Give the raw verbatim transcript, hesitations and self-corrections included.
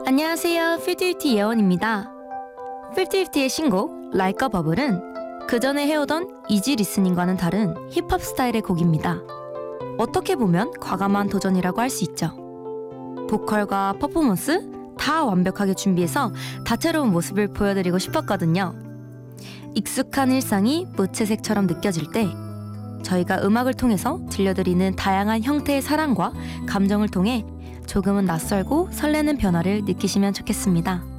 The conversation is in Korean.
안녕하세요. 필티피티 예원입니다. 필티피티의 신곡 Like a Bubble은 그전에 해오던 이지 리스닝과는 다른 힙합 스타일의 곡입니다. 어떻게 보면 과감한 도전이라고 할 수 있죠. 보컬과 퍼포먼스 다 완벽하게 준비해서 다채로운 모습을 보여드리고 싶었거든요. 익숙한 일상이 무채색처럼 느껴질 때 저희가 음악을 통해서 들려드리는 다양한 형태의 사랑과 감정을 통해 조금은 낯설고 설레는 변화를 느끼시면 좋겠습니다.